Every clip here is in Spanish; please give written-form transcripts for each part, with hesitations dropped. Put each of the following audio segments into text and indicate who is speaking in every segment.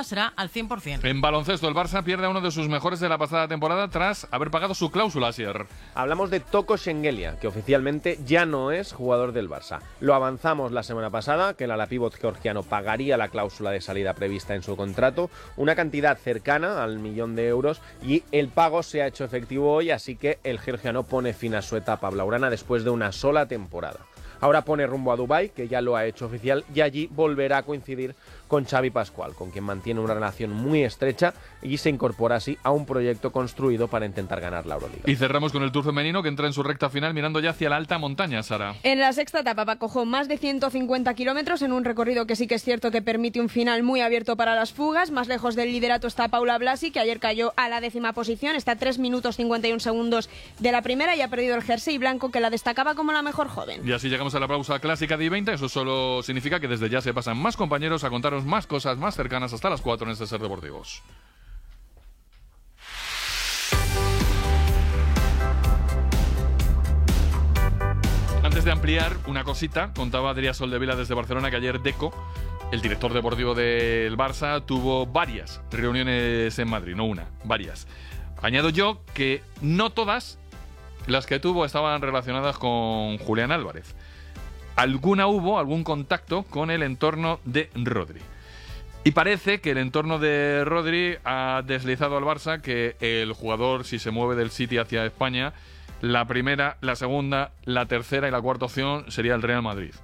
Speaker 1: reserva será al 100%.
Speaker 2: En baloncesto, el Barça pierde a uno de sus mejores de la pasada temporada tras haber pagado su cláusula, Asier.
Speaker 3: Hablamos de Toko Shengelia, que oficialmente ya no es jugador del Barça. Lo avanzamos la semana pasada, que el ala-pívot georgiano pagaría la cláusula de salida prevista en su contrato, una cantidad cercana al 1.000.000 de euros, y el pago se ha hecho efectivo hoy, así que el georgiano pone fin a su etapa blaugrana después de una sola temporada. Ahora pone rumbo a Dubái, que ya lo ha hecho oficial, y allí volverá a coincidir con Xavi Pascual, con quien mantiene una relación muy estrecha y se incorpora así a un proyecto construido para intentar ganar la Euroliga.
Speaker 2: Y cerramos con el Tour femenino, que entra en su recta final mirando ya hacia la alta montaña, Sara.
Speaker 4: En la sexta etapa, Papacojó, más de 150 kilómetros en un recorrido que sí que es cierto que permite un final muy abierto para las fugas. Más lejos del liderato está Paula Blasi, que ayer cayó a la 10ª posición, está a 3 minutos 51 segundos de la primera y ha perdido el jersey blanco que la destacaba como la mejor joven.
Speaker 2: Y así llegamos a la pausa clásica de I-20. Eso solo significa que desde ya se pasan más compañeros a contaros más cosas más cercanas hasta las 4 en este Ser Deportivos. Antes de ampliar una cosita, contaba Adrià Soldevila desde Barcelona que ayer Deco, el director deportivo del Barça, tuvo varias reuniones en Madrid, no una, varias. Añado yo que no todas las que tuvo estaban relacionadas con Julián Álvarez. Hubo algún contacto con el entorno de Rodri. Y parece que el entorno de Rodri ha deslizado al Barça que el jugador, si se mueve del City hacia España, la primera, la segunda, la tercera y la cuarta opción sería el Real Madrid.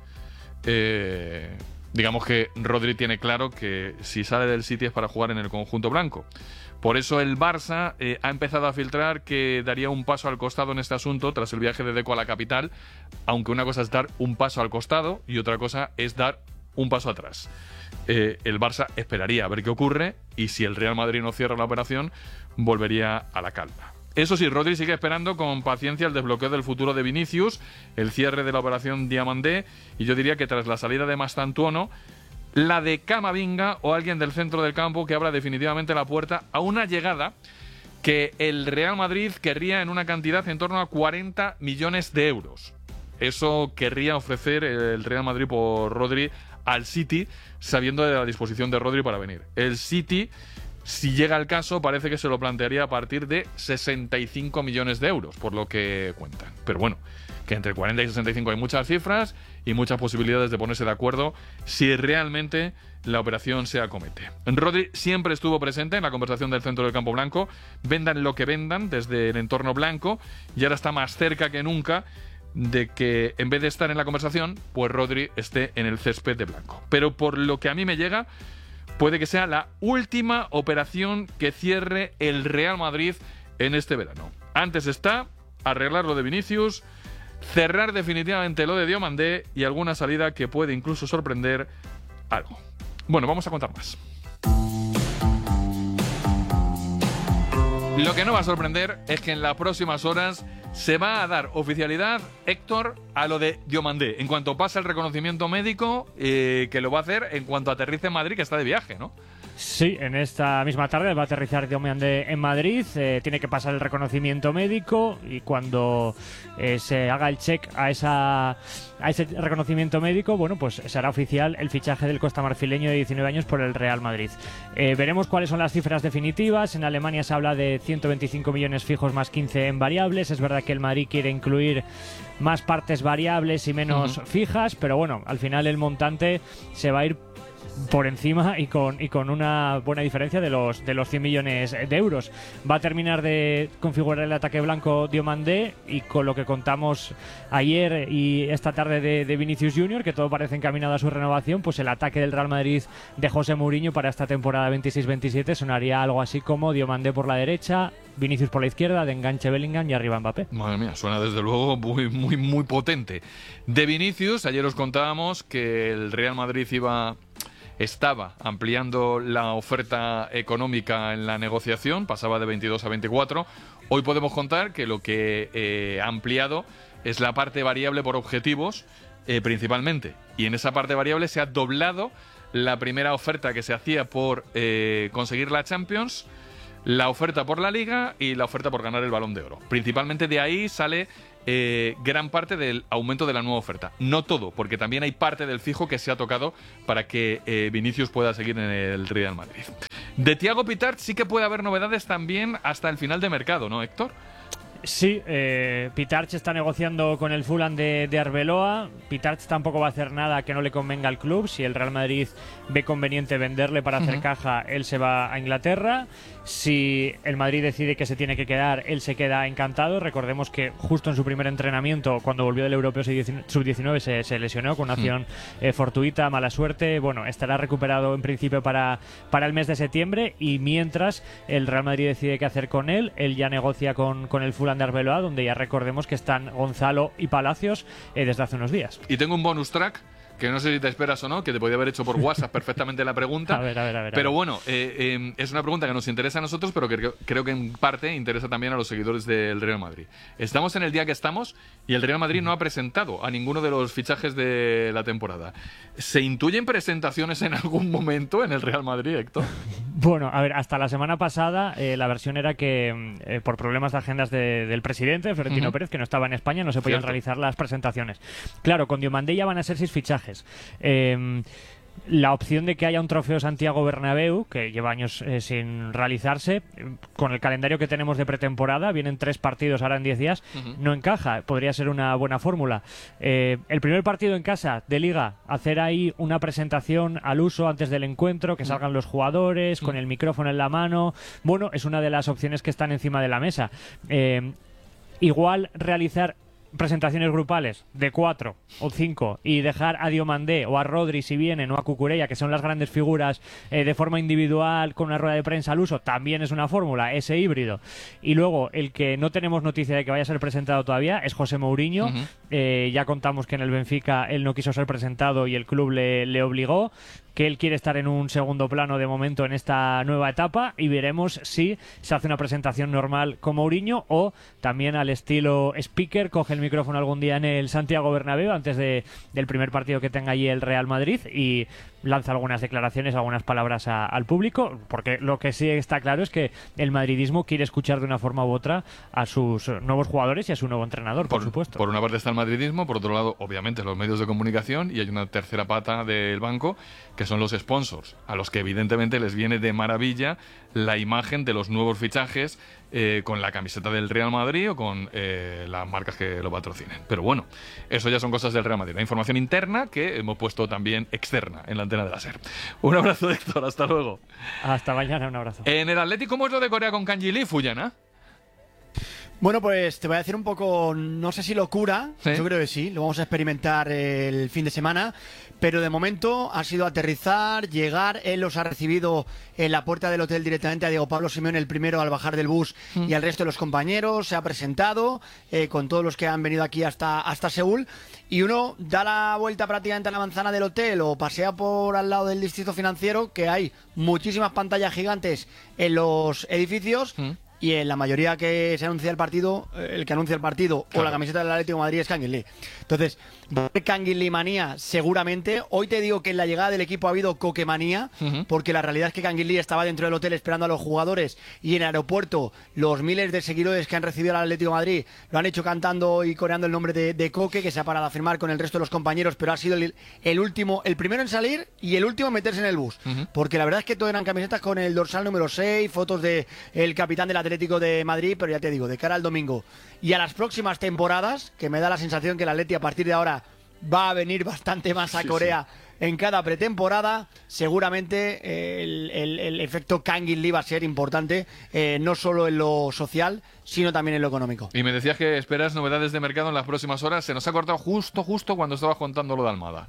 Speaker 2: Digamos que Rodri tiene claro que si sale del City es para jugar en el conjunto blanco. Por eso el Barça ha empezado a filtrar que daría un paso al costado en este asunto tras el viaje de Deco a la capital, aunque una cosa es dar un paso al costado y otra cosa es dar un paso atrás. El Barça esperaría a ver qué ocurre y si el Real Madrid no cierra la operación, volvería a la calma. Eso sí, Rodri sigue esperando con paciencia el desbloqueo del futuro de Vinicius, el cierre de la operación Diamandé, y yo diría que tras la salida de Mastantuono, la de Camavinga o alguien del centro del campo que abra definitivamente la puerta a una llegada que el Real Madrid querría en una cantidad en torno a 40 millones de euros. Eso querría ofrecer el Real Madrid por Rodri al City, sabiendo de la disposición de Rodri para venir. El City, si llega el caso, parece que se lo plantearía a partir de 65 millones de euros, por lo que cuentan. Pero bueno, que entre 40 y 65 hay muchas cifras y muchas posibilidades de ponerse de acuerdo si realmente la operación se acomete. Rodri siempre estuvo presente en la conversación del centro del campo blanco, vendan lo que vendan desde el entorno blanco, y ahora está más cerca que nunca de que en vez de estar en la conversación, pues Rodri esté en el césped de blanco. Pero por lo que a mí me llega, puede que sea la última operación que cierre el Real Madrid en este verano. Antes está arreglar lo de Vinicius, cerrar definitivamente lo de Diomandé y alguna salida que puede incluso sorprender algo. Bueno, vamos a contar más. Lo que no va a sorprender es que en las próximas horas se va a dar oficialidad, Héctor, a lo de Diomandé. En cuanto pase el reconocimiento médico, que lo va a hacer en cuanto aterrice en Madrid, que está de viaje, ¿no?
Speaker 5: Sí, en esta misma tarde va a aterrizar Diomandé en Madrid, tiene que pasar el reconocimiento médico y cuando se haga el check a ese reconocimiento médico, bueno, pues será oficial el fichaje del costamarfileño de 19 años por el Real Madrid. Veremos cuáles son las cifras definitivas. En Alemania se habla de 125 millones fijos más 15 en variables. Es verdad que el Madrid quiere incluir más partes variables y menos fijas, pero bueno, al final el montante se va a ir por encima y con una buena diferencia de los 100 millones de euros. Va a terminar de configurar el ataque blanco Diomandé, y con lo que contamos ayer y esta tarde de Vinicius Junior, que todo parece encaminado a su renovación, pues el ataque del Real Madrid de José Mourinho para esta temporada 26-27 sonaría algo así como Diomandé por la derecha, Vinicius por la izquierda, de enganche Bellingham y arriba Mbappé.
Speaker 2: Madre mía, suena desde luego muy potente. De Vinicius, ayer os contábamos que el Real Madrid estaba ampliando la oferta económica en la negociación, pasaba de 22 a 24. Hoy podemos contar que lo que ha ampliado es la parte variable por objetivos, principalmente. Y en esa parte variable se ha doblado la primera oferta que se hacía por conseguir la Champions, la oferta por la Liga y la oferta por ganar el Balón de Oro. Principalmente de ahí sale gran parte del aumento de la nueva oferta. No todo, porque también hay parte del fijo que se ha tocado para que Vinicius pueda seguir en el Real Madrid. De Thiago Pitart sí que puede haber novedades también hasta el final de mercado, ¿no, Héctor?
Speaker 5: Sí, Pitarch está negociando con el Fulham de Arbeloa. Pitarch tampoco va a hacer nada que no le convenga al club. Si el Real Madrid ve conveniente venderle para hacer caja, él se va a Inglaterra. Si el Madrid decide que se tiene que quedar, él se queda encantado. Recordemos que justo en su primer entrenamiento, cuando volvió del Europeo Sub-19, se lesionó con una acción fortuita, mala suerte. Bueno, estará recuperado en principio para el mes de septiembre, y mientras el Real Madrid decide qué hacer con él ya negocia con el Fulham de Arbeloa, donde ya recordemos que están Gonzalo y Palacios desde hace unos días.
Speaker 2: Y tengo un bonus track que no sé si te esperas o no, que te podía haber hecho por WhatsApp perfectamente la pregunta.
Speaker 5: A ver.
Speaker 2: Pero bueno, es una pregunta que nos interesa a nosotros, pero que creo que en parte interesa también a los seguidores del Real Madrid. Estamos en el día que estamos y el Real Madrid no ha presentado a ninguno de los fichajes de la temporada. ¿Se intuyen presentaciones en algún momento en el Real Madrid, Héctor?
Speaker 5: Bueno, a ver, hasta la semana pasada la versión era que por problemas de agendas del presidente, Florentino Pérez, que no estaba en España, no se podían realizar las presentaciones. Claro, con Diomandé ya van a ser 6 fichajes. La opción de que haya un trofeo Santiago Bernabéu, que lleva años sin realizarse, con el calendario que tenemos de pretemporada, vienen 3 partidos ahora en 10 días, no encaja. Podría ser una buena fórmula. El primer partido en casa de Liga, hacer ahí una presentación al uso antes del encuentro, que salgan los jugadores con el micrófono en la mano. Bueno, es una de las opciones que están encima de la mesa. Igual realizar presentaciones grupales de 4 o 5 y dejar a Diomandé o a Rodri, si vienen, o a Cucurella, que son las grandes figuras, de forma individual con una rueda de prensa al uso, también es una fórmula, ese híbrido. Y luego el que no tenemos noticia de que vaya a ser presentado todavía es José Mourinho. Ya contamos que en el Benfica él no quiso ser presentado y el club le obligó, que él quiere estar en un segundo plano de momento en esta nueva etapa, y veremos si se hace una presentación normal con Mourinho o también al estilo speaker, coge el micrófono algún día en el Santiago Bernabéu antes del primer partido que tenga allí el Real Madrid y lanza algunas declaraciones, algunas palabras al público, porque lo que sí está claro es que el madridismo quiere escuchar de una forma u otra a sus nuevos jugadores y a su nuevo entrenador, por supuesto.
Speaker 2: Por una parte está el madridismo, por otro lado, obviamente, los medios de comunicación, y hay una tercera pata del banco, que son los sponsors, a los que evidentemente les viene de maravilla la imagen de los nuevos fichajes con la camiseta del Real Madrid o con las marcas que lo patrocinen. Pero bueno, eso ya son cosas del Real Madrid. La información interna que hemos puesto también externa en la antena de la SER. Un abrazo, Héctor, hasta luego.
Speaker 5: Hasta mañana, un abrazo.
Speaker 2: En el Atlético, ¿cómo es lo de Corea con Kang Ji-lee, Fuyana?
Speaker 1: Bueno, pues te voy a decir un poco, no sé si locura, ¿sí? Yo creo que sí, lo vamos a experimentar el fin de semana, pero de momento ha sido aterrizar, llegar, él los ha recibido en la puerta del hotel directamente a Diego Pablo Simeone, el primero al bajar del bus, y al resto de los compañeros, se ha presentado con todos los que han venido aquí hasta Seúl, y uno da la vuelta prácticamente a la manzana del hotel o pasea por al lado del distrito financiero, que hay muchísimas pantallas gigantes en los edificios. Y en la mayoría que se anuncia el partido, el que anuncia el partido o la camiseta del Atlético de Madrid es Kang Ji-lee. Entonces, Kang Ji-lee manía seguramente. Hoy te digo que en la llegada del equipo ha habido coquemanía, porque la realidad es que Kang Ji-lee estaba dentro del hotel esperando a los jugadores, y en el aeropuerto los miles de seguidores que han recibido al Atlético de Madrid lo han hecho cantando y coreando el nombre de Coque, que se ha parado a firmar con el resto de los compañeros, pero ha sido el último, el primero en salir y el último en meterse en el bus, porque la verdad es que todos eran camisetas con el dorsal número 6, fotos de el capitán del Atlético de Madrid, pero ya te digo, de cara al domingo y a las próximas temporadas, que me da la sensación que el Atleti a partir de ahora va a venir bastante más a Corea en cada pretemporada, seguramente el efecto Kang Ji-lee va a ser importante, no solo en lo social, sino también en lo económico.
Speaker 2: Y me decías que esperas novedades de mercado en las próximas horas. Se nos ha cortado justo cuando estabas contando lo de Almada.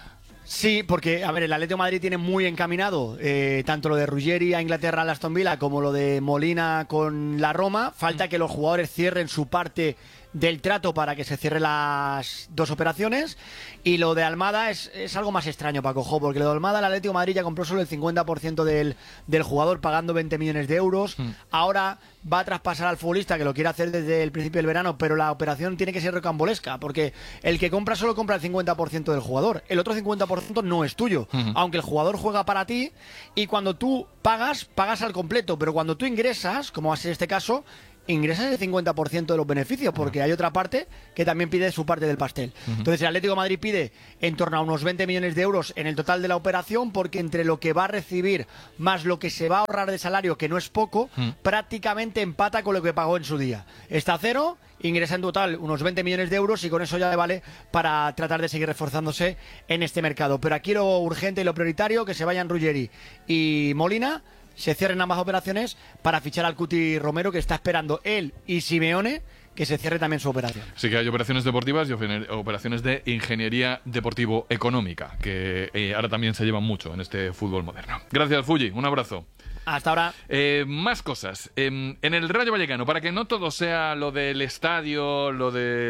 Speaker 1: Sí, porque, a ver, el Atlético de Madrid tiene muy encaminado tanto lo de Ruggeri a Inglaterra, a Aston Villa, como lo de Molina con la Roma. Falta que los jugadores cierren su parte del trato para que se cierren las dos operaciones. Y lo de Almada es algo más extraño, Paco Jo, porque lo de Almada, el Atlético de Madrid ya compró solo el 50% del jugador, pagando 20 millones de euros. Ahora va a traspasar al futbolista, que lo quiere hacer desde el principio del verano, pero la operación tiene que ser rocambolesca, porque el que compra solo compra el 50% del jugador, el otro 50% no es tuyo, aunque el jugador juega para ti, y cuando tú pagas al completo, pero cuando tú ingresas, como va a ser este caso, ingresa el 50% de los beneficios, porque hay otra parte que también pide su parte del pastel. Entonces el Atlético de Madrid pide en torno a unos 20 millones de euros en el total de la operación, porque entre lo que va a recibir más lo que se va a ahorrar de salario, que no es poco, prácticamente empata con lo que pagó en su día. Está a cero, ingresa en total unos 20 millones de euros y con eso ya le vale para tratar de seguir reforzándose en este mercado. Pero aquí lo urgente y lo prioritario, que se vayan Ruggeri y Molina, se cierren ambas operaciones para fichar al Cuti Romero, que está esperando él y Simeone que se cierre también su operación.
Speaker 2: Sí que hay operaciones deportivas y operaciones de ingeniería deportivo-económica, que ahora también se llevan mucho en este fútbol moderno. Gracias, Fulli. Un abrazo.
Speaker 1: Hasta ahora.
Speaker 2: Más cosas. En el Rayo Vallecano, para que no todo sea lo del estadio, lo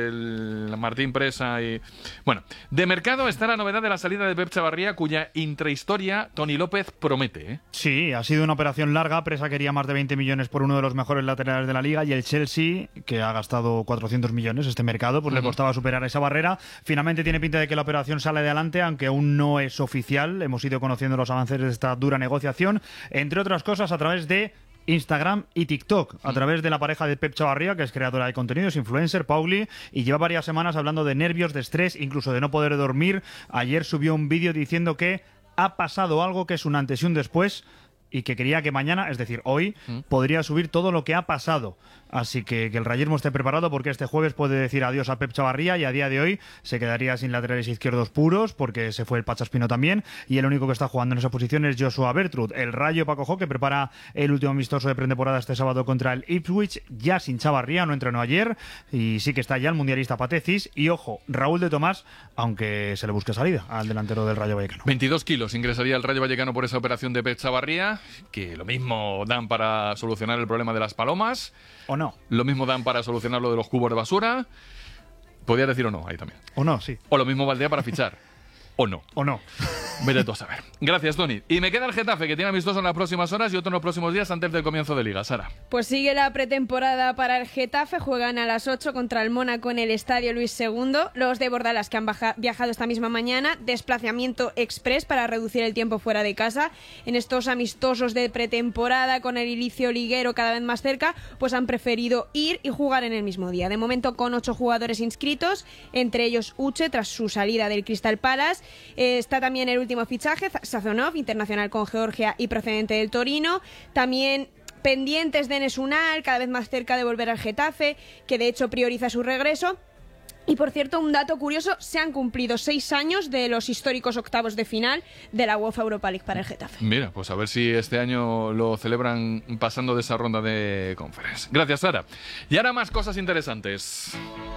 Speaker 2: del Martín Presa y... Bueno, de mercado está la novedad de la salida de Pep Chavarría, cuya intrahistoria Toni López promete, ¿eh?
Speaker 6: Sí, ha sido una operación larga. Presa quería más de 20 millones por uno de los mejores laterales de la Liga, y el Chelsea, que ha gastado 400 millones este mercado, pues le costaba superar esa barrera. Finalmente tiene pinta de que la operación sale adelante, aunque aún no es oficial. Hemos ido conociendo los avances de esta dura negociación, entre otras cosas a través de Instagram y TikTok, a través de la pareja de Pep Chavarría, que es creadora de contenidos, influencer, Pauli, y lleva varias semanas hablando de nervios, de estrés, incluso de no poder dormir. Ayer subió un vídeo diciendo que ha pasado algo que es un antes y un después, y que quería que mañana, es decir, hoy, podría subir todo lo que ha pasado. Así que el rayismo esté preparado, porque este jueves puede decir adiós a Pep Chavarría, y a día de hoy se quedaría sin laterales izquierdos puros, porque se fue el Pachaspino también, y el único que está jugando en esa posición es Joshua Bertrud. El Rayo Paco Jo, que prepara el último amistoso de pretemporada este sábado contra el Ipswich, ya sin Chavarría, no entrenó ayer, y sí que está ya el mundialista Patecis, y ojo, Raúl de Tomás, aunque se le busque salida al delantero del Rayo Vallecano.
Speaker 2: 22 kilos ingresaría el Rayo Vallecano por esa operación de Pep Chavarría, que lo mismo dan para solucionar el problema de las palomas,
Speaker 6: ¿O no?
Speaker 2: lo mismo dan para solucionar lo de los cubos de basura. Podría decir o no, ahí también.
Speaker 6: ¿O no? Sí.
Speaker 2: O lo mismo valdría para fichar. O no.
Speaker 6: ¿O no?
Speaker 2: Vete tú a saber. Gracias, Toni. Y me queda el Getafe, que tiene amistoso en las próximas horas y otro en los próximos días antes del comienzo de Liga. Sara.
Speaker 4: Pues sigue la pretemporada para el Getafe. Juegan a las 8 contra el Mónaco en el Estadio Luis II. Los de Bordalas, que han viajado esta misma mañana, desplazamiento express para reducir el tiempo fuera de casa. En estos amistosos de pretemporada, con el inicio liguero cada vez más cerca, pues han preferido ir y jugar en el mismo día. De momento con 8 jugadores inscritos, entre ellos Uche, tras su salida del Crystal Palace. Está también el último fichaje, Sazonov, internacional con Georgia y procedente del Torino. También pendientes de Enes Unal, cada vez más cerca de volver al Getafe, que de hecho prioriza su regreso. Y por cierto, un dato curioso, se han cumplido 6 años de los históricos octavos de final de la UEFA Europa League para el Getafe.
Speaker 2: Mira, pues a ver si este año lo celebran pasando de esa ronda de conference. Gracias, Sara. Y ahora más cosas interesantes.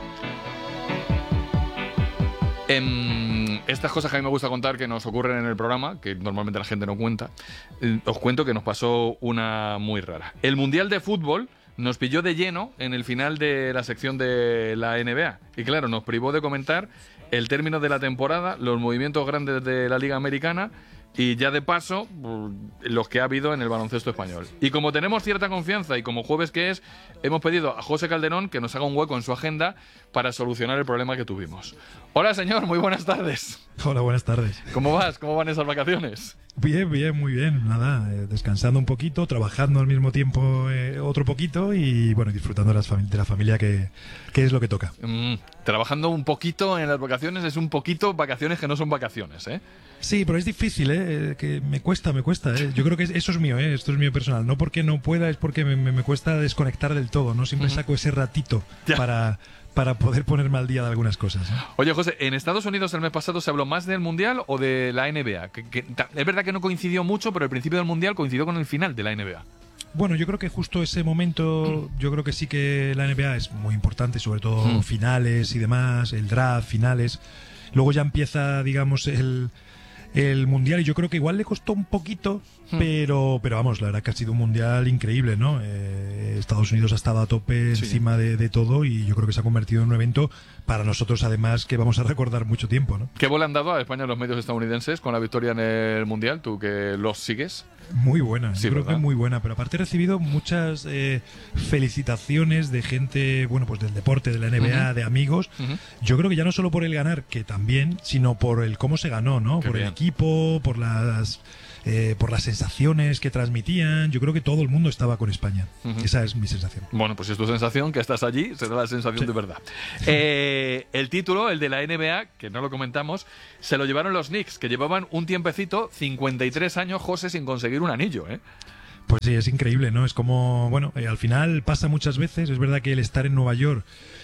Speaker 2: Estas cosas que a mí me gusta contar, que nos ocurren en el programa, que normalmente la gente no cuenta, os cuento que nos pasó una muy rara. El Mundial de Fútbol nos pilló de lleno en el final de la sección de la NBA. Y claro, nos privó de comentar el término de la temporada, los movimientos grandes de la Liga Americana y ya de paso los que ha habido en el baloncesto español. Y como tenemos cierta confianza y como jueves que es, hemos pedido a José Calderón que nos haga un hueco en su agenda para solucionar el problema que tuvimos. Hola, señor, muy buenas tardes.
Speaker 7: Hola, buenas tardes.
Speaker 2: ¿Cómo vas? ¿Cómo van esas vacaciones?
Speaker 7: Bien, bien, muy bien. Nada, descansando un poquito, trabajando al mismo tiempo otro poquito y bueno, disfrutando de la familia, que es lo que toca.
Speaker 2: Trabajando un poquito en las vacaciones es un poquito vacaciones que no son vacaciones, ¿eh?
Speaker 7: Sí, pero es difícil, que me cuesta. Yo creo que eso es mío, esto es mío personal. No porque no pueda, es porque me cuesta desconectar del todo, ¿no? Siempre saco ese ratito para poder ponerme al día de algunas cosas, ¿eh?
Speaker 2: Oye, José, ¿en Estados Unidos el mes pasado se habló más del Mundial o de la NBA? Es verdad que no coincidió mucho, pero el principio del Mundial coincidió con el final de la NBA.
Speaker 7: Bueno, yo creo que justo ese momento, yo creo que sí que la NBA es muy importante, sobre todo finales y demás, el draft, finales. Luego ya empieza, digamos, el Mundial, y yo creo que igual le costó un poquito, pero vamos, la verdad que ha sido un Mundial increíble, ¿no? Estados Unidos ha estado a tope encima de todo, y yo creo que se ha convertido en un evento para nosotros, además, que vamos a recordar mucho tiempo, ¿no?
Speaker 2: ¿Qué bola han dado a España los medios estadounidenses con la victoria en el Mundial? ¿Tú que los sigues?
Speaker 7: Muy buena,
Speaker 2: sí,
Speaker 7: yo creo que muy buena, pero aparte he recibido muchas felicitaciones de gente, bueno, pues del deporte, de la NBA, de amigos. Yo creo que ya no solo por el ganar, que también, sino por el cómo se ganó, ¿no? Por el equipo, por las por las sensaciones que transmitían. Yo creo que todo el mundo estaba con España. Esa es mi sensación.
Speaker 2: Bueno, pues si es tu sensación, que estás allí, será la sensación de verdad. El título, el de la NBA, que no lo comentamos, se lo llevaron los Knicks, que llevaban un tiempecito, 53 años, José, sin conseguir un anillo, ¿eh?
Speaker 7: Pues sí, es increíble, ¿no? Es como, bueno, al final pasa muchas veces. Es verdad que el estar en Nueva York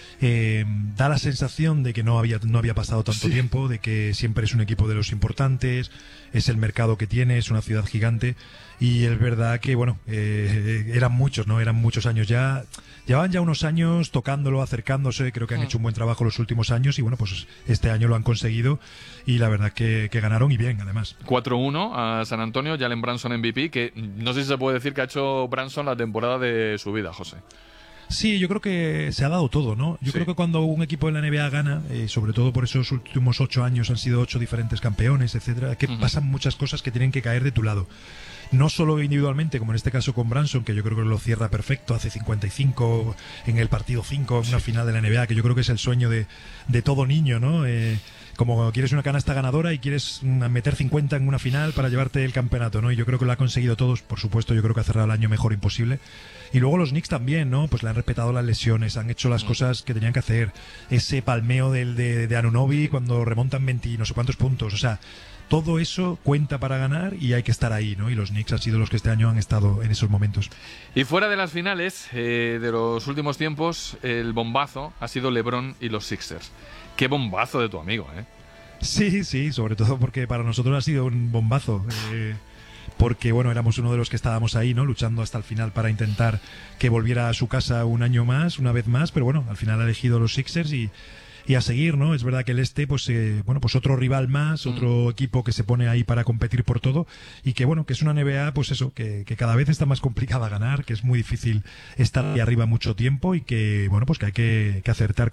Speaker 7: da la sensación de que no había pasado tanto tiempo, de que siempre es un equipo de los importantes, es el mercado que tiene, es una ciudad gigante, y es verdad que, bueno, eran muchos, ¿no? Eran muchos años ya. Llevaban ya unos años tocándolo, acercándose. Creo que han hecho un buen trabajo los últimos años y, bueno, pues este año lo han conseguido y la verdad que ganaron y bien, además.
Speaker 2: 4-1 a San Antonio, Jalen Brunson MVP, que no sé si se puede decir que ha hecho Brunson la temporada de su vida, José.
Speaker 7: Sí, yo creo que se ha dado todo, ¿no? Yo creo que cuando un equipo de la NBA gana, sobre todo por esos últimos 8 años han sido 8 diferentes campeones, etcétera, que pasan muchas cosas que tienen que caer de tu lado. No solo individualmente, como en este caso con Brunson, que yo creo que lo cierra perfecto, hace 55 en el partido 5, en una final de la NBA, que yo creo que es el sueño de todo niño, ¿no? Como quieres una canasta ganadora y quieres meter 50 en una final para llevarte el campeonato, ¿no? Y yo creo que lo ha conseguido todos, por supuesto. Yo creo que ha cerrado el año mejor imposible. Y luego los Knicks también, ¿no? Pues le han respetado las lesiones, han hecho las cosas que tenían que hacer. Ese palmeo de Anunoby cuando remontan 20 y no sé cuántos puntos, o sea, todo eso cuenta para ganar y hay que estar ahí, ¿no? Y los Knicks han sido los que este año han estado en esos momentos.
Speaker 2: Y fuera de las finales de los últimos tiempos, el bombazo ha sido LeBron y los Sixers. Qué bombazo de tu amigo, ¿eh?
Speaker 7: Sí, sobre todo porque para nosotros ha sido un bombazo. Porque, bueno, éramos uno de los que estábamos ahí, ¿no? Luchando hasta el final para intentar que volviera a su casa una vez más, pero bueno, al final ha elegido los Sixers y a seguir, ¿no? Es verdad que el pues otro rival más, otro equipo que se pone ahí para competir por todo y que, bueno, que es una NBA, pues eso, que cada vez está más complicada ganar, que es muy difícil estar ahí arriba mucho tiempo y que, bueno, pues que hay que acertar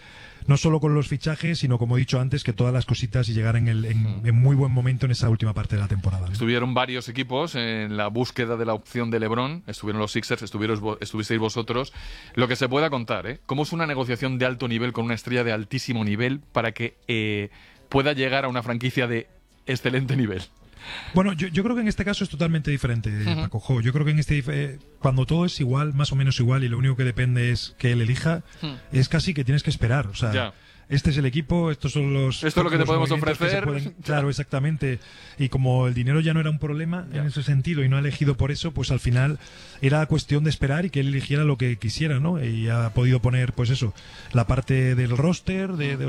Speaker 7: no solo con los fichajes, sino como he dicho antes, que todas las cositas y llegar en muy buen momento en esa última parte de la temporada, ¿no?
Speaker 2: Estuvieron varios equipos en la búsqueda de la opción de LeBron, estuvieron los Sixers, estuvisteis vosotros. Lo que se pueda contar, ¿eh? ¿Cómo es una negociación de alto nivel con una estrella de altísimo nivel para que pueda llegar a una franquicia de excelente nivel?
Speaker 7: Bueno, yo creo que en este caso es totalmente diferente, Paco. Yo creo que cuando todo es igual, más o menos igual, y lo único que depende es que él elija, es casi que tienes que esperar. O sea, este es el equipo, estos son los...
Speaker 2: Esto es lo que te podemos ofrecer.
Speaker 7: Claro, exactamente. Y como el dinero ya no era un problema en ese sentido y no ha elegido por eso, pues al final era cuestión de esperar y que él eligiera lo que quisiera, ¿no? Y ha podido poner, pues eso, la parte del roster,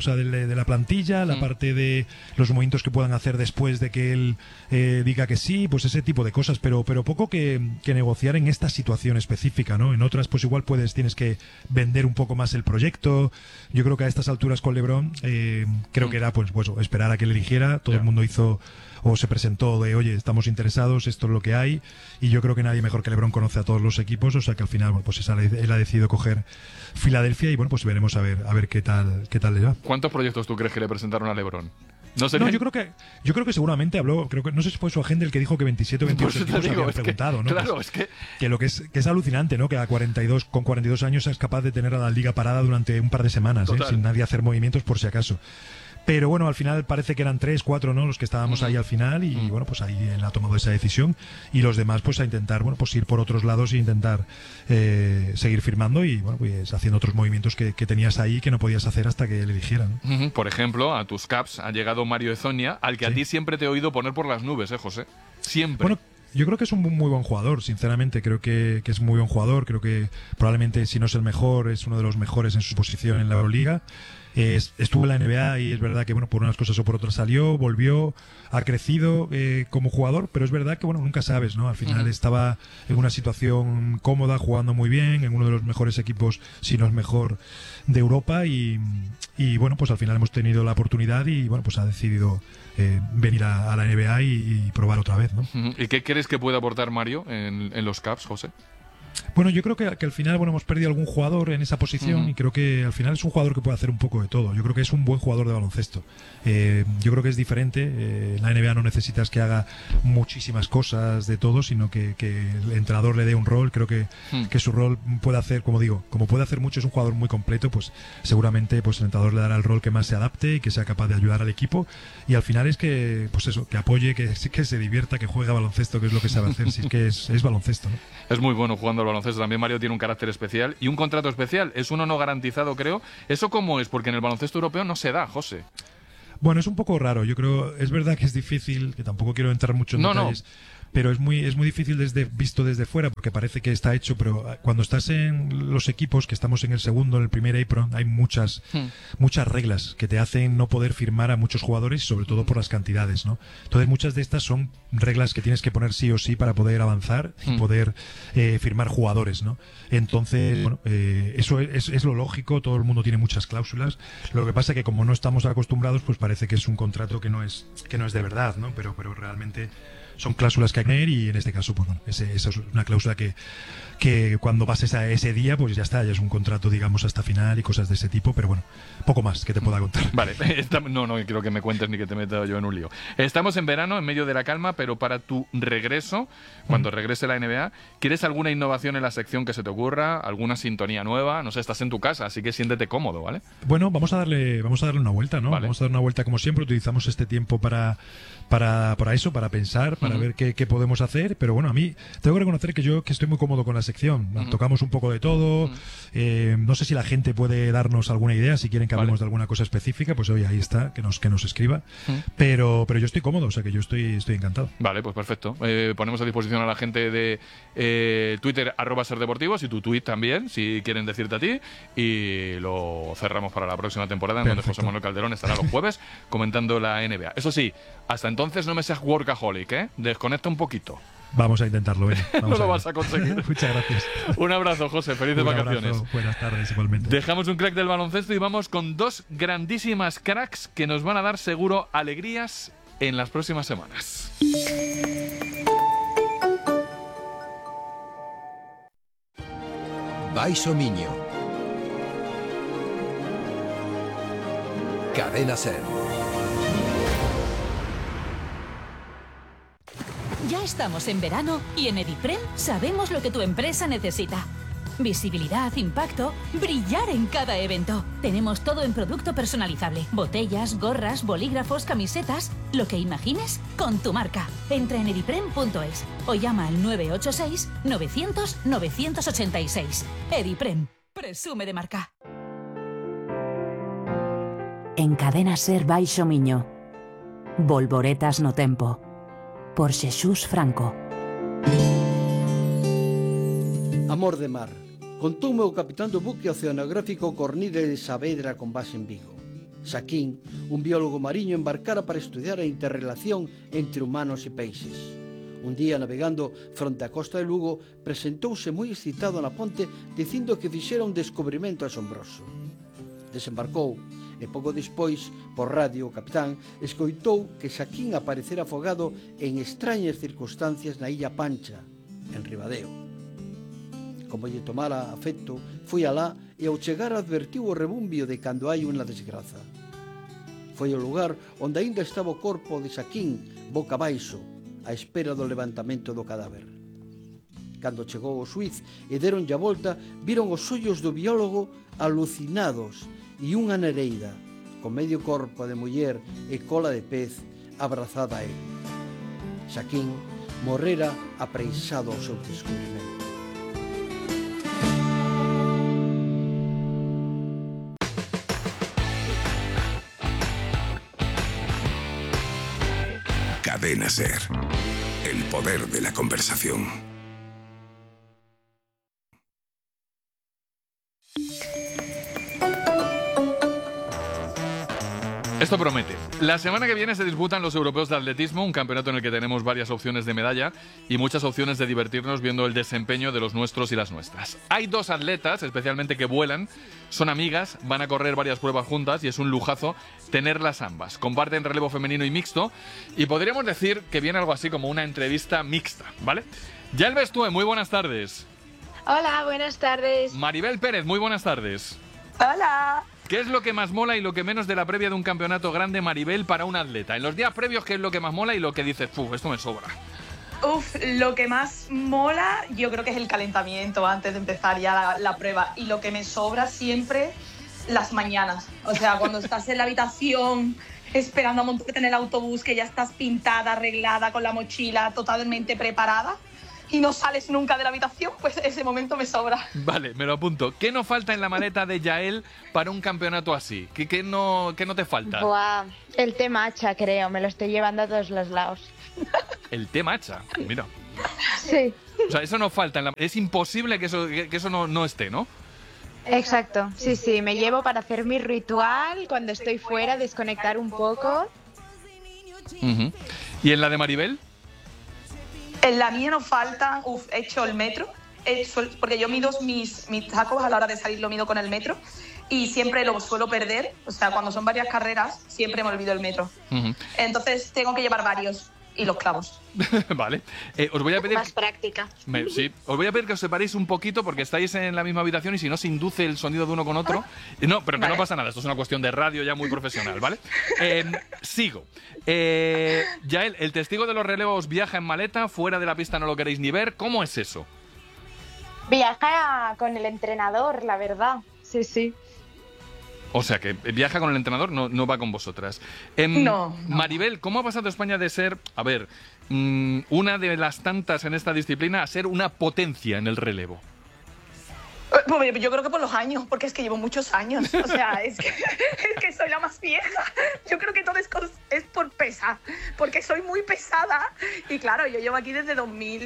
Speaker 7: de la plantilla, la parte de los movimientos que puedan hacer después de que él diga que sí, pues ese tipo de cosas, pero poco que negociar en esta situación específica, ¿no? En otras, pues igual tienes que vender un poco más el proyecto. Yo creo que a estas alturas con LeBron creo que era pues esperar a que él eligiera. Todo el mundo hizo o se presentó de, oye, estamos interesados, esto es lo que hay, y yo creo que nadie mejor que LeBron conoce a todos los equipos, o sea que al final, bueno, pues él ha decidido coger Filadelfia y bueno, pues veremos a ver qué tal le va.
Speaker 2: ¿Cuántos proyectos tú crees que le presentaron a LeBron?
Speaker 7: No, yo creo que seguramente habló, no sé si fue su agente el que dijo que 27 o 28 equipos habían preguntado, ¿no?
Speaker 2: Claro,
Speaker 7: pues, que lo que es alucinante, ¿no? Que con 42 años es capaz de tener a la liga parada durante un par de semanas, sin nadie hacer movimientos por si acaso. Pero bueno, al final parece que eran 3, 4, ¿no? Los que estábamos ahí al final y bueno, pues ahí él ha tomado esa decisión y los demás pues a intentar, bueno, pues ir por otros lados e intentar seguir firmando y bueno, pues haciendo otros movimientos que tenías ahí que no podías hacer hasta que le eligieran.
Speaker 2: Por ejemplo, a tus Caps ha llegado Mario Hezonja, al que a ti siempre te he oído poner por las nubes, José. Siempre.
Speaker 7: Bueno, yo creo que es un muy buen jugador, sinceramente. Creo que es muy buen jugador. Creo que probablemente, si no es el mejor, es uno de los mejores en su posición en la Euroliga. Estuvo en la NBA y es verdad que bueno, por unas cosas o por otras salió, volvió, ha crecido como jugador, pero es verdad que bueno, nunca sabes, ¿no? Al final estaba en una situación cómoda, jugando muy bien, en uno de los mejores equipos, si no es mejor, de Europa y bueno, pues al final hemos tenido la oportunidad y bueno, pues ha decidido venir a la NBA y probar otra vez, ¿no?
Speaker 2: ¿Y qué crees que puede aportar Mario en los Caps, José?
Speaker 7: Bueno, yo creo que al final hemos perdido algún jugador en esa posición y creo que al final es un jugador que puede hacer un poco de todo. Yo creo que es un buen jugador de baloncesto. Yo creo que es diferente. La NBA no necesitas que haga muchísimas cosas de todo, sino que el entrenador le dé un rol. Creo que su rol puede hacer, como digo, como puede hacer mucho, es un jugador muy completo, pues seguramente pues el entrenador le dará el rol que más se adapte y que sea capaz de ayudar al equipo. Y al final es que, pues eso, que apoye, que se divierta, que juegue a baloncesto, que es lo que sabe hacer. Si es que es baloncesto, ¿no?
Speaker 2: Es muy bueno jugando al baloncesto. También Mario tiene un carácter especial y un contrato especial. Es uno no garantizado, creo. ¿Eso cómo es? Porque en el baloncesto europeo no se da, José.
Speaker 7: Bueno, es un poco raro. Yo creo, es verdad que es difícil, que tampoco quiero entrar mucho en detalles. Pero es muy difícil visto desde fuera, porque parece que está hecho, pero cuando estás en los equipos, que estamos en el segundo, en el primer apron, hay muchas reglas que te hacen no poder firmar a muchos jugadores, sobre todo por las cantidades, ¿no? Entonces muchas de estas son reglas que tienes que poner sí o sí para poder avanzar y poder firmar jugadores, ¿no? Entonces, bueno, eso es lo lógico, todo el mundo tiene muchas cláusulas. Lo que pasa es que como no estamos acostumbrados, pues parece que es un contrato que no es de verdad, ¿no? Pero realmente son cláusulas que hay que tener y en este caso, pues bueno, esa es una cláusula que cuando pases a ese día, pues ya está, ya es un contrato, digamos, hasta final y cosas de ese tipo, pero bueno, poco más que te pueda contar.
Speaker 2: Vale, no quiero que me cuentes ni que te meta yo en un lío. Estamos en verano, en medio de la calma, pero para tu regreso, cuando regrese la NBA, ¿quieres alguna innovación en la sección que se te ocurra? ¿Alguna sintonía nueva? No sé, estás en tu casa, así que siéntete cómodo, ¿vale?
Speaker 7: Bueno, vamos a darle una vuelta, ¿no?
Speaker 2: Vale.
Speaker 7: Vamos a dar una vuelta como siempre, utilizamos este tiempo para eso, para pensar, para ver qué podemos hacer, pero bueno, a mí tengo que reconocer que estoy muy cómodo con la sección. Tocamos un poco de todo. No sé si la gente puede darnos alguna idea, si quieren que hablemos de alguna cosa específica, pues hoy ahí está, que nos escriba. Pero yo estoy cómodo, o sea que yo estoy encantado.
Speaker 2: Vale, pues perfecto. Ponemos a disposición a la gente de Twitter @serdeportivos y tu tweet también, si quieren decirte a ti, y lo cerramos para la próxima temporada, en donde José Manuel Calderón estará los jueves comentando la NBA. Eso sí, hasta entonces no me seas workaholic, ¿eh? Desconecta un poquito.
Speaker 7: Vamos a intentarlo, ¿eh?
Speaker 2: No lo vas a conseguir.
Speaker 7: Muchas gracias.
Speaker 2: Un abrazo, José. Felices vacaciones.
Speaker 7: Buenas tardes, igualmente.
Speaker 2: Dejamos un crack del baloncesto y vamos con dos grandísimas cracks que nos van a dar seguro alegrías en las próximas semanas.
Speaker 8: Baixo Miño. Cadena SER.
Speaker 9: Ya estamos en verano y en Ediprem sabemos lo que tu empresa necesita. Visibilidad, impacto, brillar en cada evento. Tenemos todo en producto personalizable. Botellas, gorras, bolígrafos, camisetas, lo que imagines con tu marca. Entra en ediprem.es o llama al 986 900 986. Ediprem, presume de marca.
Speaker 10: En Cadena SER Baixo Miño. Volvoretas no tempo. Por Xesús Franco.
Speaker 11: Amor de mar. Contoume o capitán do buque oceanográfico Cornide de Saavedra con base en Vigo. Saquín, un biólogo mariño, embarcara para estudiar a interrelación entre humanos e peixes. Un día, navegando fronte á costa de Lugo, presentouse moi excitado na ponte dicindo que fixera un descubrimento asombroso. Desembarcou e pouco despois, por radio, o capitán escoitou que Saquín aparecera afogado en extrañas circunstancias na Illa Pancha, en Ribadeo. Como lle tomara afecto, foi alá e ao chegar advertiu o rebumbio de cando hai unha desgraza. Foi ao lugar onde aínda estaba o corpo de Saquín, boca abaixo, á espera do levantamento do cadáver. Cando chegou o xuiz e deronlle a volta, viron os ollos do biólogo alucinados e unha nereida, con medio corpo de muller e cola de pez, abrazada a él. Saquín morrera apreisado ao seu descubrimento.
Speaker 8: Cadena SER. El poder de la conversación.
Speaker 2: Esto promete. La semana que viene se disputan los europeos de atletismo, un campeonato en el que tenemos varias opciones de medalla y muchas opciones de divertirnos viendo el desempeño de los nuestros y las nuestras. Hay dos atletas, especialmente que vuelan, son amigas, van a correr varias pruebas juntas y es un lujazo tenerlas ambas. Comparten relevo femenino y mixto y podríamos decir que viene algo así como una entrevista mixta, ¿vale? Yelves Tue, muy buenas tardes.
Speaker 12: Hola, buenas tardes.
Speaker 2: Maribel Pérez, muy buenas tardes.
Speaker 12: Hola.
Speaker 2: ¿Qué es lo que más mola y lo que menos de la previa de un campeonato grande, Maribel, para un atleta? En los días previos, ¿qué es lo que más mola y lo que dices, esto me sobra?
Speaker 12: Lo que más mola yo creo que es el calentamiento antes de empezar ya la prueba. Y lo que me sobra siempre, las mañanas. O sea, cuando estás en la habitación esperando a montarte en el autobús, que ya estás pintada, arreglada, con la mochila totalmente preparada y no sales nunca de la habitación, pues ese momento me sobra.
Speaker 2: Vale, me lo apunto. ¿Qué no falta en la maleta de Yael para un campeonato así? ¿Qué no te falta?
Speaker 13: Buah, el té matcha, creo. Me lo estoy llevando a todos los lados.
Speaker 2: El té matcha, mira.
Speaker 13: Sí.
Speaker 2: O sea, eso no falta. Es imposible que eso no esté, ¿no?
Speaker 13: Exacto, sí, me llevo para hacer mi ritual cuando estoy fuera, desconectar un poco.
Speaker 2: ¿Y en la de Maribel?
Speaker 12: En la mía no falta, he hecho el metro, porque yo mido mis tacos a la hora de salir, lo mido con el metro y siempre lo suelo perder, o sea, cuando son varias carreras siempre me olvido el metro. Entonces tengo que llevar varios y los clavos.
Speaker 2: Vale. Os voy a pedir...
Speaker 12: Más práctica.
Speaker 2: Sí. Os voy a pedir que os separéis un poquito porque estáis en la misma habitación y si no se induce el sonido de uno con otro. No, pero que no pasa nada. Esto es una cuestión de radio ya muy profesional, ¿vale? Sigo. Yael, el testigo de los relevos viaja en maleta, fuera de la pista no lo queréis ni ver. ¿Cómo es eso?
Speaker 13: Viaja con el entrenador, la verdad. Sí.
Speaker 2: O sea, que viaja con el entrenador, no va con vosotras.
Speaker 12: No.
Speaker 2: Maribel, ¿cómo ha pasado España de ser, una de las tantas en esta disciplina a ser una potencia en el relevo?
Speaker 12: Yo creo que por los años, porque es que llevo muchos años. O sea, es que soy la más vieja. Yo creo que todo es por pesa, porque soy muy pesada. Y claro, yo llevo aquí desde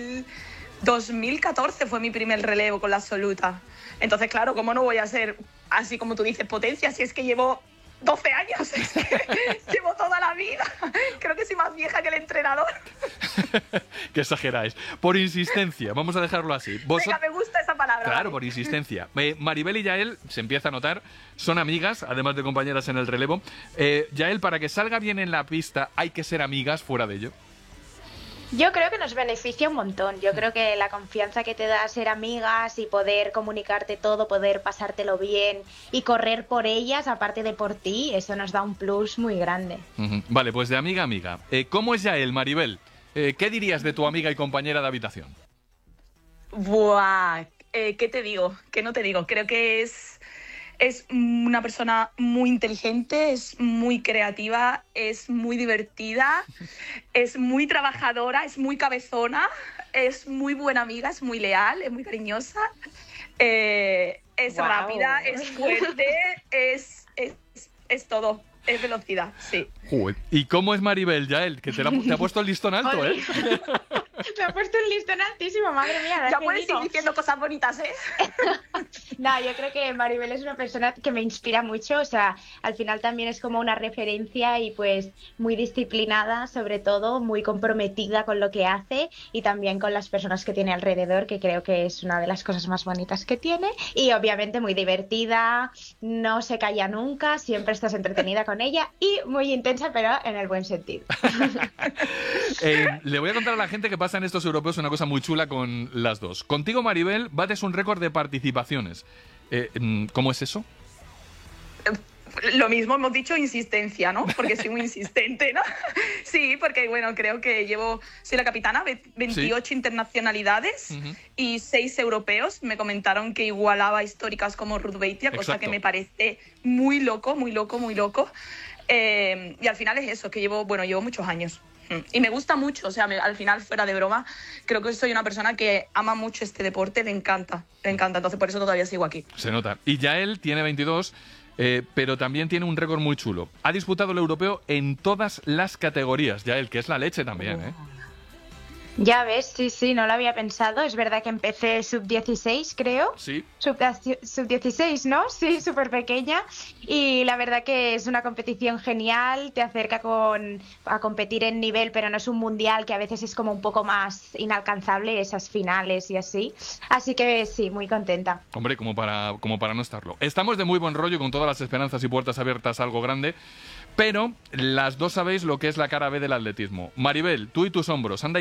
Speaker 12: 2014 fue mi primer relevo con la absoluta. Entonces, claro, ¿cómo no voy a ser, así como tú dices, potencia si es que llevo 12 años? Es que llevo toda la vida. Creo que soy más vieja que el entrenador.
Speaker 2: Qué exageráis. Por insistencia, vamos a dejarlo así.
Speaker 12: Venga, me gusta esa palabra.
Speaker 2: Claro,
Speaker 12: ¿vale?
Speaker 2: por insistencia. Maribel y Yael, se empieza a notar, son amigas, además de compañeras en el relevo. Yael, para que salga bien en la pista, ¿hay que ser amigas fuera de ello?
Speaker 13: Yo creo que nos beneficia un montón. Yo creo que la confianza que te da ser amigas y poder comunicarte todo, poder pasártelo bien y correr por ellas, aparte de por ti, eso nos da un plus muy grande.
Speaker 2: Vale, pues de amiga a amiga. ¿Cómo es Yael, Maribel? ¿Qué dirías de tu amiga y compañera de habitación?
Speaker 12: Buah, ¿qué te digo? ¿Qué no te digo? Creo que es una persona muy inteligente, es muy creativa, es muy divertida, es muy trabajadora, es muy cabezona, es muy buena amiga, es muy leal, es muy cariñosa, es rápida, es fuerte, es todo. Es velocidad, sí.
Speaker 2: Joder. ¿Y cómo es Maribel, Yael? Que te ha puesto el listón alto, ¿eh?
Speaker 13: Me ha puesto un listón altísimo, madre mía.
Speaker 12: Ya puedes ir diciendo cosas bonitas, ¿eh?
Speaker 13: No, yo creo que Maribel es una persona que me inspira mucho, o sea, al final también es como una referencia y pues muy disciplinada, sobre todo, muy comprometida con lo que hace y también con las personas que tiene alrededor, que creo que es una de las cosas más bonitas que tiene, y obviamente muy divertida, no se calla nunca, siempre estás entretenida con ella y muy intensa, pero en el buen sentido.
Speaker 2: Le voy a contar a la gente que pasa en estos europeos una cosa muy chula con las dos. Contigo, Maribel, bates un récord de participaciones. ¿Cómo es eso?
Speaker 12: Lo mismo hemos dicho, insistencia, ¿no? Porque soy muy insistente, ¿no? Sí, porque, bueno, creo que soy la capitana, 28 internacionalidades y 6 europeos. Me comentaron que igualaba históricas como Ruth Beitia, cosa que me parece muy loco, muy loco, muy loco. Y al final es eso, que llevo muchos años. Y me gusta mucho, o sea, al final, fuera de broma, creo que soy una persona que ama mucho este deporte, le encanta, entonces por eso todavía sigo aquí.
Speaker 2: Se nota. Y Yael tiene 22, pero también tiene un récord muy chulo. Ha disputado el europeo en todas las categorías, Yael, que es la leche también, ¿eh?
Speaker 13: Ya ves, sí, no lo había pensado. Es verdad que empecé sub-16, creo.
Speaker 2: Sí.
Speaker 13: Sub-16, ¿no? Sí, súper pequeña. Y la verdad que es una competición genial, te acerca a competir en nivel, pero no es un mundial, que a veces es como un poco más inalcanzable, esas finales y así. Así que sí, muy contenta.
Speaker 2: Hombre, como para no estarlo. Estamos de muy buen rollo, con todas las esperanzas y puertas abiertas a algo grande. Pero las dos sabéis lo que es la cara B del atletismo. Maribel, tú y tus hombros, anda y que no te han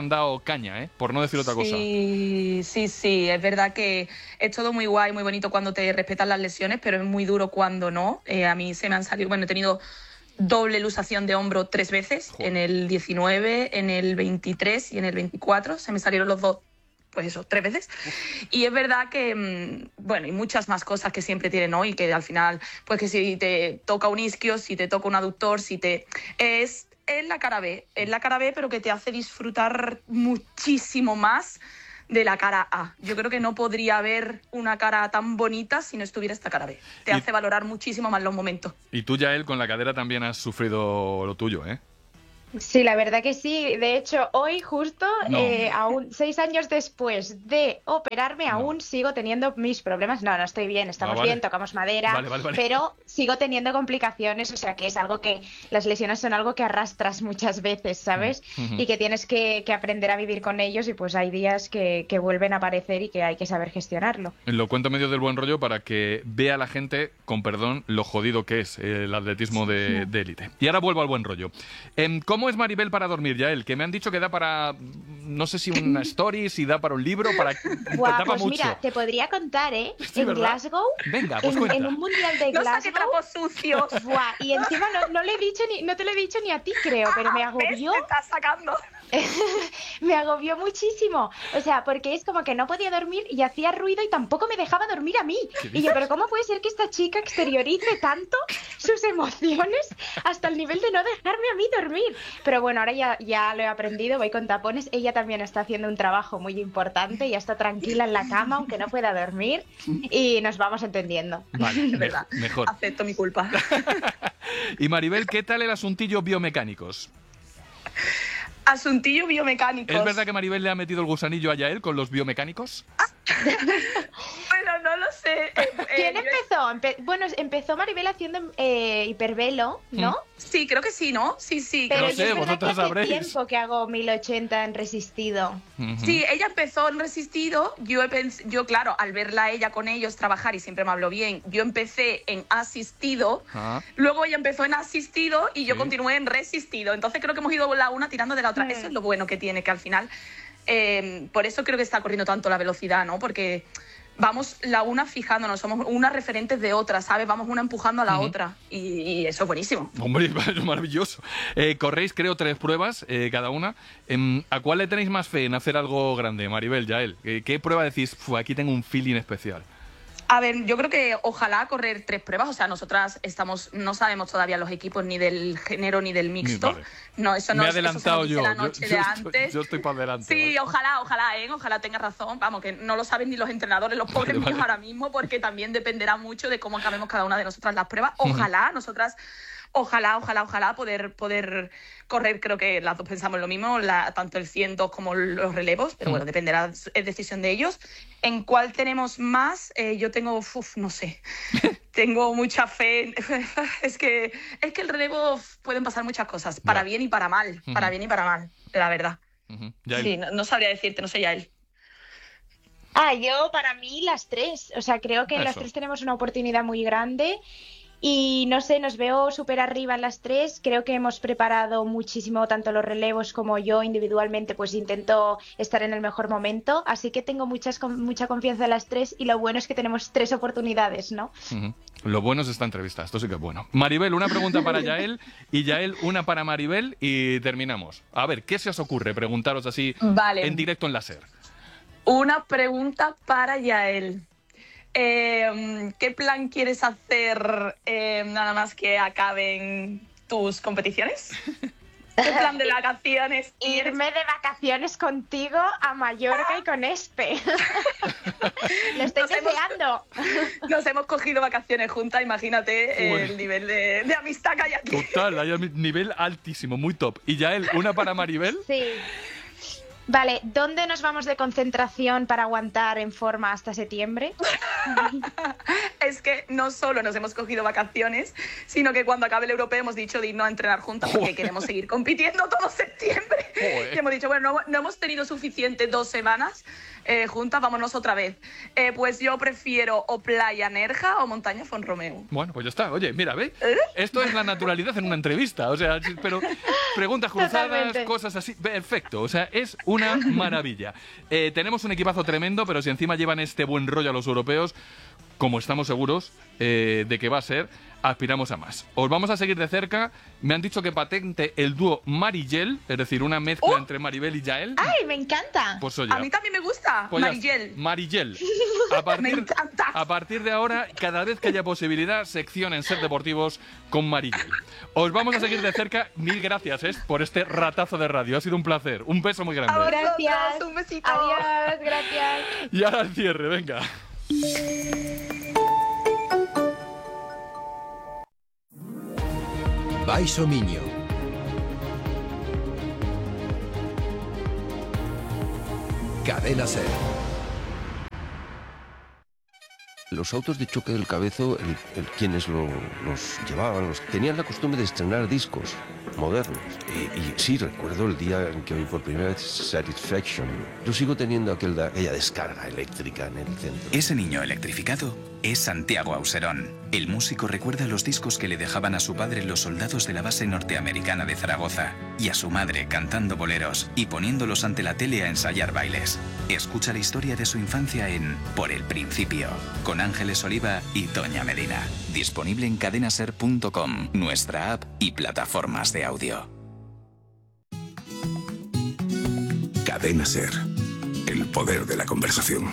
Speaker 2: han dado caña, por no decir otra cosa.
Speaker 12: Sí, es verdad que es todo muy guay, muy bonito cuando te respetan las lesiones, pero es muy duro cuando no. A mí se me han salido, he tenido doble luxación de hombro 3 veces, en el 19, en el 23 y en el 24, se me salieron los dos, pues eso, 3 veces. Y es verdad que, y muchas más cosas que siempre tienen, ¿no? Y que al final, pues que si te toca un isquio, si te toca un aductor, es la cara B, pero que te hace disfrutar muchísimo más de la cara A. Yo creo que no podría haber una cara tan bonita si no estuviera esta cara B. Te hace valorar muchísimo más los momentos.
Speaker 2: Y tú, Yael, con la cadera también has sufrido lo tuyo, ¿eh?
Speaker 13: Sí, la verdad que sí. De hecho, hoy justo, aún 6 años después de operarme, aún sigo teniendo mis problemas. No estoy bien, estamos bien, tocamos madera, vale. Pero sigo teniendo complicaciones, o sea que es algo que las lesiones son algo que arrastras muchas veces, ¿sabes? Y que tienes que aprender a vivir con ellos, y pues hay días que vuelven a aparecer y que hay que saber gestionarlo.
Speaker 2: Lo cuento medio del buen rollo para que vea la gente, con perdón, lo jodido que es el atletismo de élite. Y ahora vuelvo al buen rollo. ¿Cómo es Maribel para dormir, Yael? Que me han dicho que da para, no sé si una story, si da para un libro, da para
Speaker 13: pues
Speaker 2: mucho.
Speaker 13: Mira, te podría contar,
Speaker 2: Sí,
Speaker 13: en
Speaker 2: ¿verdad?
Speaker 13: Glasgow,
Speaker 2: venga, pues cuenta.
Speaker 13: En un mundial de Glasgow.
Speaker 12: No saque trapos sucios.
Speaker 13: Y encima no te lo he dicho ni a ti, creo, pero me agobió.
Speaker 12: ¿Ves? Te estás sacando.
Speaker 13: Me agobió muchísimo, o sea, porque es como que no podía dormir y hacía ruido y tampoco me dejaba dormir a mí. Y yo, pero ¿cómo puede ser que esta chica exteriorice tanto sus emociones hasta el nivel de no dejarme a mí dormir? Pero bueno, ahora ya lo he aprendido, voy con tapones. Ella también está haciendo un trabajo muy importante, ya está tranquila en la cama aunque no pueda dormir, y nos vamos entendiendo.
Speaker 2: Vale,
Speaker 12: es verdad,
Speaker 2: mejor.
Speaker 12: Acepto mi culpa.
Speaker 2: Y Maribel, ¿qué tal el asuntillo biomecánicos?
Speaker 12: Asuntillo biomecánicos.
Speaker 2: ¿Es verdad que Maribel le ha metido el gusanillo a Yael con los biomecánicos?
Speaker 12: Bueno, no lo sé.
Speaker 13: ¿Quién empezó? Empezó Maribel haciendo hipervelo, ¿no?
Speaker 12: Sí, creo que sí, ¿no? Sí.
Speaker 13: Pero
Speaker 2: no sé, vosotros sabréis.
Speaker 13: Hace tiempo que hago 1080 en resistido.
Speaker 12: Sí, ella empezó en resistido. Yo, claro, al verla a ella con ellos trabajar, y siempre me habló bien, yo empecé en asistido, luego ella empezó en asistido y yo continué en resistido. Entonces creo que hemos ido la una tirando de la otra. Eso es lo bueno que tiene, que al final... por eso creo que está corriendo tanto la velocidad, ¿no? Porque vamos la una fijándonos, somos unas referentes de otra, ¿sabes? Vamos una empujando a la otra, y eso es buenísimo.
Speaker 2: Hombre, es maravilloso. Corréis, creo, 3 pruebas cada una. ¿A cuál le tenéis más fe en hacer algo grande, Maribel, Yael? ¿Qué prueba decís, aquí tengo un feeling especial?
Speaker 12: A ver, yo creo que ojalá correr 3 pruebas. O sea, nosotras no sabemos todavía los equipos ni del género ni del mixto.
Speaker 2: Vale.
Speaker 12: No, eso no.
Speaker 2: Me he adelantado yo.
Speaker 12: La noche de antes.
Speaker 2: Yo estoy para adelante.
Speaker 12: Sí,
Speaker 2: ¿vale?
Speaker 12: ojalá tenga razón. Vamos, que no lo saben ni los entrenadores, los pobres míos ahora mismo, porque también dependerá mucho de cómo acabemos cada una de nosotras las pruebas. Ojalá, nosotras... Ojalá poder correr. Creo que las dos pensamos lo mismo, tanto el 100 como los relevos, pero bueno, dependerá, es decisión de ellos. ¿En cuál tenemos más? Yo tengo, no sé, tengo mucha fe. Es que el relevo pueden pasar muchas cosas, para bien y para mal, la verdad. Sí, no sabría decirte, no sé ya él.
Speaker 13: Yo, para mí, las 3. O sea, creo que en las 3 tenemos una oportunidad muy grande. Y no sé, nos veo súper arriba en las 3. Creo que hemos preparado muchísimo, tanto los relevos como yo individualmente, pues intento estar en el mejor momento. Así que tengo mucha confianza en las 3, y lo bueno es que tenemos 3 oportunidades, ¿no?
Speaker 2: Lo bueno es esta entrevista, esto sí que es bueno. Maribel, una pregunta para Yael, y Yael, una para Maribel, y terminamos. A ver, ¿qué se os ocurre preguntaros así en directo en la SER?
Speaker 12: Una pregunta para Yael. ¿Qué plan quieres hacer nada más que acaben tus competiciones? ¿Qué plan de vacaciones?
Speaker 13: Irme de vacaciones contigo a Mallorca y con Espe. Lo estoy deseando.
Speaker 12: Nos hemos cogido vacaciones juntas, imagínate el nivel de amistad que hay aquí.
Speaker 2: Total, hay un nivel altísimo, muy top. Y Yael, una para Maribel.
Speaker 13: Sí. Vale, ¿dónde nos vamos de concentración para aguantar en forma hasta septiembre?
Speaker 12: Es que no solo nos hemos cogido vacaciones, sino que cuando acabe el europeo hemos dicho de irnos a entrenar juntas, porque queremos seguir compitiendo todo septiembre. Que hemos dicho, bueno, no hemos tenido suficiente 2 semanas juntas, vámonos otra vez. Pues yo prefiero o Playa Nerja o Montaña Font-Romeu.
Speaker 2: Bueno, pues ya está. Oye, mira, ¿ve? Esto es la naturalidad en una entrevista. O sea, pero preguntas cruzadas,
Speaker 13: Totalmente.
Speaker 2: cosas así. Perfecto. O sea, es una maravilla. Tenemos un equipazo tremendo, pero si encima llevan este buen rollo a los europeos, como estamos seguros de que va a ser, aspiramos a más. Os vamos a seguir de cerca. Me han dicho que patente el dúo Marigel, es decir, una mezcla entre Maribel y Yael.
Speaker 13: ¡Ay, me encanta!
Speaker 2: Pues oye,
Speaker 12: A mí también me gusta,
Speaker 2: pues ya
Speaker 12: Marigel.
Speaker 2: está. Marigel.
Speaker 12: Me encanta.
Speaker 2: A partir de ahora, cada vez que haya posibilidad, sección en Ser Deportivos con Marigel. Os vamos a seguir de cerca. Mil gracias por este ratazo de radio. Ha sido un placer. Un beso muy grande.
Speaker 13: Gracias.
Speaker 12: Un besito.
Speaker 13: Adiós, gracias.
Speaker 2: Y ahora el cierre, venga.
Speaker 14: Baixo Miño. Cadena Ser.
Speaker 15: Los autos de choque del Cabezo, quienes los llevaban, tenían la costumbre de estrenar discos modernos. Y sí, recuerdo el día en que oí por primera vez Satisfaction. Yo sigo teniendo aquella descarga eléctrica en el centro.
Speaker 16: Ese niño electrificado es Santiago Auserón. El músico recuerda los discos que le dejaban a su padre los soldados de la base norteamericana de Zaragoza y a su madre cantando boleros y poniéndolos ante la tele a ensayar bailes. Escucha la historia de su infancia en Por el Principio, con Ángeles Oliva y Toña Medina. Disponible en cadenaser.com, nuestra app y plataformas de audio.
Speaker 8: Cadena Ser. El poder de la conversación.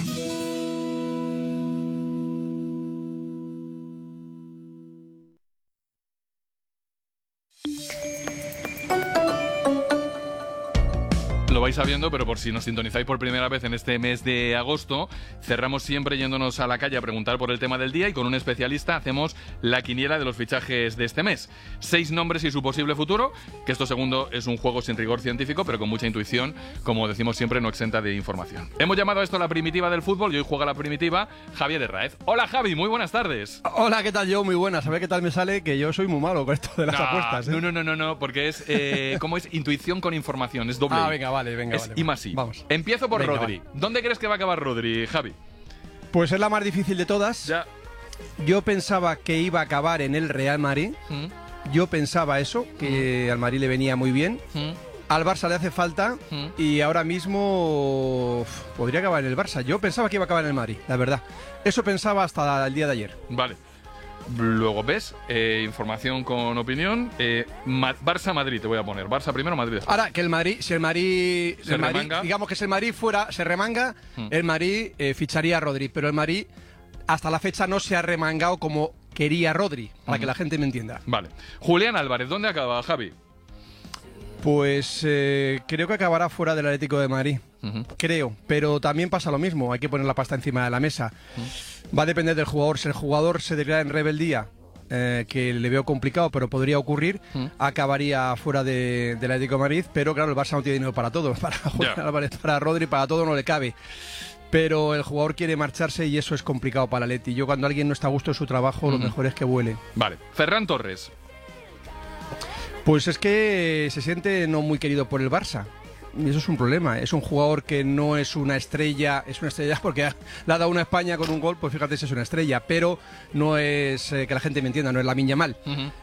Speaker 2: Lo vais sabiendo, pero por si nos sintonizáis por primera vez en este mes de agosto, cerramos siempre yéndonos a la calle a preguntar por el tema del día y con un especialista hacemos la quiniela de los fichajes de este mes. 6 nombres y su posible futuro, que esto segundo es un juego sin rigor científico, pero con mucha intuición, como decimos siempre, no exenta de información. Hemos llamado a esto la primitiva del fútbol y hoy juega la primitiva Javier Herráez. Hola Javi, muy buenas tardes.
Speaker 17: Hola, ¿qué tal? Yo muy buenas. A ver qué tal me sale, que yo soy muy malo con esto de las apuestas.
Speaker 2: No, porque es, ¿cómo es? Intuición con información, es doble.
Speaker 17: Ah, venga, vale.
Speaker 2: Es I más I. Vamos. Empiezo por
Speaker 17: Venga,
Speaker 2: Rodri.
Speaker 17: va.
Speaker 2: ¿Dónde crees que va a acabar Rodri, Javi?
Speaker 17: Pues es la más difícil de todas.
Speaker 2: Ya.
Speaker 17: Yo pensaba que iba a acabar en el Real Madrid. Yo pensaba eso, que al Madrid le venía muy bien. Al Barça le hace falta y ahora mismo podría acabar en el Barça. Yo pensaba que iba a acabar en el Madrid, la verdad. Eso pensaba hasta el día de ayer.
Speaker 2: Vale. Luego, ¿ves? Información con opinión. Barça-Madrid te voy a poner. Barça primero, Madrid después.
Speaker 17: Ahora, que el Madrid, si el Madrid, digamos que si el Madrid fuera, se remanga, el Madrid ficharía a Rodri, pero el Madrid hasta la fecha no se ha remangado como quería Rodri, para que la gente me entienda.
Speaker 2: Vale. Julián Álvarez, ¿dónde acaba, Javi?
Speaker 17: Pues creo que acabará fuera del Atlético de Madrid. Creo, pero también pasa lo mismo, hay que poner la pasta encima de la mesa. Va a depender del jugador. Si el jugador se declara en rebeldía, que le veo complicado, pero podría ocurrir, acabaría fuera del Atlético de Madrid. Pero claro, el Barça no tiene dinero para todo. Para Rodri, para todo no le cabe. Pero el jugador quiere marcharse y eso es complicado para el Atleti. Yo cuando alguien no está a gusto en su trabajo, lo mejor es que vuele.
Speaker 2: Vale. Ferran Torres.
Speaker 17: Pues es que se siente no muy querido por el Barça. Y eso es un problema. Es un jugador que no es una estrella porque le ha dado una España con un gol, pues fíjate si es una estrella, pero no es, que la gente me entienda, no es Lamine Yamal.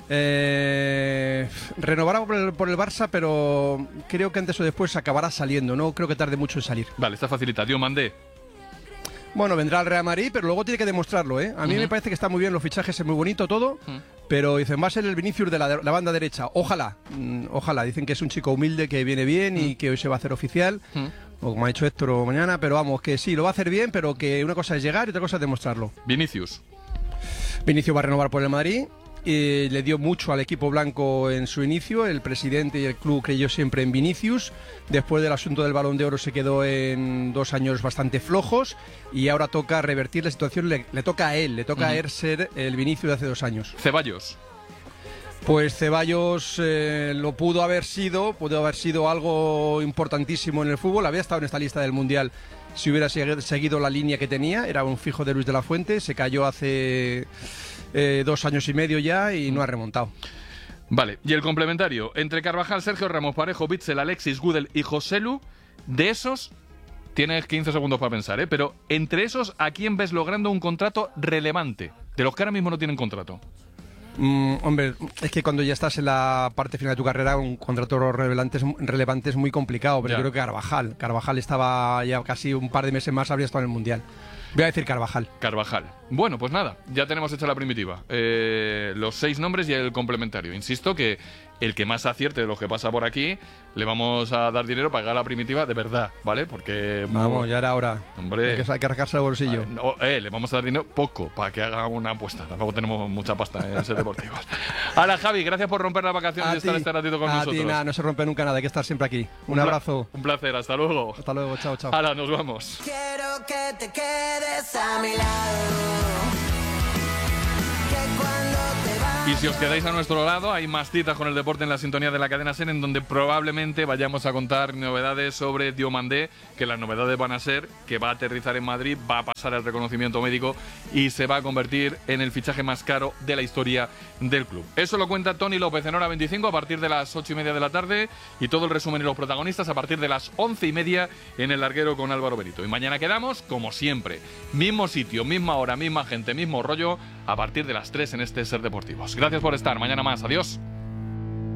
Speaker 17: Renovará por el Barça, pero creo que antes o después acabará saliendo, no creo que tarde mucho en salir.
Speaker 2: Vale, está facilita. Diomandé.
Speaker 17: Bueno, vendrá al Real Madrid, pero luego tiene que demostrarlo, ¿eh? A mí me parece que está muy bien, los fichajes es muy bonito todo, pero dicen, va a ser el Vinicius de la banda derecha. Ojalá, dicen que es un chico humilde, que viene bien y que hoy se va a hacer oficial, o como ha dicho Héctor o mañana, pero vamos, que sí, lo va a hacer bien, pero que una cosa es llegar y otra cosa es demostrarlo.
Speaker 2: Vinicius
Speaker 17: va a renovar por el Madrid. Le dio mucho al equipo blanco en su inicio, el presidente y el club creyó siempre en Vinicius, después del asunto del Balón de Oro se quedó en 2 años bastante flojos y ahora toca revertir la situación, le toca a él ser el Vinicius de hace 2 años.
Speaker 2: Ceballos.
Speaker 17: Pues Ceballos lo pudo haber sido algo importantísimo en el fútbol, había estado en esta lista del Mundial si hubiera seguido la línea que tenía, era un fijo de Luis de la Fuente, se cayó hace 2 años y medio ya y no ha remontado.
Speaker 2: Vale, y el complementario, entre Carvajal, Sergio Ramos, Parejo, Witsel, Alexis, Gudel y Joselu, de esos tienes 15 segundos para pensar, pero entre esos, ¿a quién ves logrando un contrato relevante? De los que ahora mismo no tienen contrato.
Speaker 17: Hombre, es que cuando ya estás en la parte final de tu carrera, un contrato relevante es muy complicado, pero yo creo que Carvajal estaba ya casi un par de meses más, habría estado en el Mundial. Voy a decir Carvajal.
Speaker 2: Bueno, pues nada, ya tenemos hecha la primitiva. Los 6 nombres y el complementario. Insisto que el que más acierte de los que pasa por aquí, le vamos a dar dinero para pagar la primitiva de verdad, ¿vale? Porque...
Speaker 17: Vamos, ya era hora.
Speaker 2: Hombre...
Speaker 17: Hay que rascarse el bolsillo.
Speaker 2: Le vamos a dar dinero poco para que haga una apuesta. Tampoco tenemos mucha pasta en Ser Deportivos. Hala, Javi, gracias por romper las vacaciones y estar este ratito con nosotros.
Speaker 17: A ti, nada, no se rompe nunca nada, hay que estar siempre aquí. Un abrazo.
Speaker 2: Un placer, hasta luego.
Speaker 17: Hasta luego, chao, chao.
Speaker 2: Hala, nos vamos.
Speaker 18: Quiero que te quedes a mi lado. Que cuando te vas...
Speaker 2: Y si os quedáis a nuestro lado, hay más citas con el deporte en la sintonía de la cadena SER, en donde probablemente vayamos a contar novedades sobre Diomandé, que las novedades van a ser que va a aterrizar en Madrid, va a pasar el reconocimiento médico y se va a convertir en el fichaje más caro de la historia del club. Eso lo cuenta Tony López en Hora 25 a partir de las 8:30 de la tarde, y todo el resumen y los protagonistas a partir de las 11:30 en El Larguero con Álvaro Benito. Y mañana quedamos, como siempre, mismo sitio, misma hora, misma gente, mismo rollo, a partir de las 3 en este Ser Deportivos. Gracias por estar. Mañana más. Adiós.